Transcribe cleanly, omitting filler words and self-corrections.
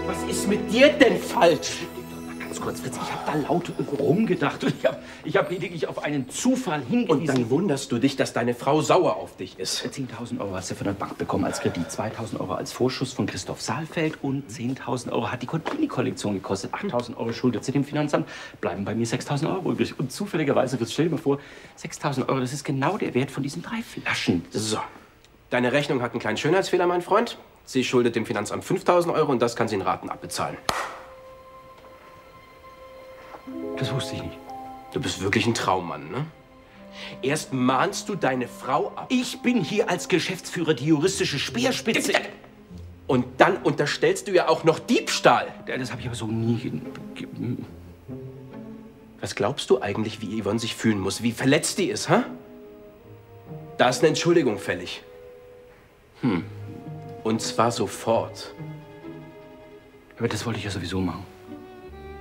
Was ist mit dir denn falsch? Ganz kurz, Fritz, ich habe da laut rumgedacht und ich hab lediglich auf einen Zufall hingewiesen. Und dann wunderst du dich, dass deine Frau sauer auf dich ist. 10.000 Euro hast du von der Bank bekommen als Kredit, 2.000 Euro als Vorschuss von Christoph Saalfeld und 10.000 Euro hat die Contini-Kollektion gekostet. 8.000 Euro schuldet sie dem Finanzamt, bleiben bei mir 6.000 Euro übrig. Und zufälligerweise, stell dir mal vor, 6.000 Euro, das ist genau der Wert von diesen 3 Flaschen. So, deine Rechnung hat einen kleinen Schönheitsfehler, mein Freund. Sie schuldet dem Finanzamt 5.000 Euro und das kann sie in Raten abbezahlen. Das wusste ich nicht. Du bist wirklich ein Traummann, ne? Erst mahnst du deine Frau ab. Ich bin hier als Geschäftsführer die juristische Speerspitze. Und dann unterstellst du ja auch noch Diebstahl. Das habe ich aber so nie... Was glaubst du eigentlich, wie Yvonne sich fühlen muss? Wie verletzt die ist, ha? Da ist eine Entschuldigung fällig. Und zwar sofort. Aber das wollte ich ja sowieso machen.